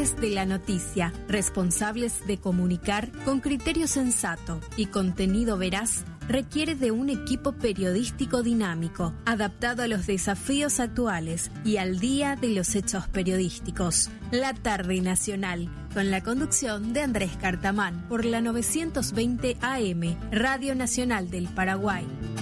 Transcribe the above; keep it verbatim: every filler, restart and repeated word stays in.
profesionales de la noticia, responsables de comunicar con criterio sensato y contenido veraz, requiere de un equipo periodístico dinámico, adaptado a los desafíos actuales y al día de los hechos periodísticos. La Tarde Nacional, con la conducción de Andrés Cartamán, por la novecientos veinte A M, Radio Nacional del Paraguay.